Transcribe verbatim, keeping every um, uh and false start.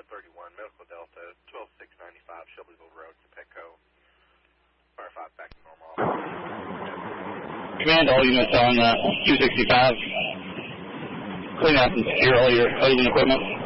Flight thirty-one, Medical Delta, twelve six ninety-five, Shelbyville Road, Petco. Fire five, back to normal. Command all units on uh, Q sixty-five. Clean out and secure all your clothing equipment.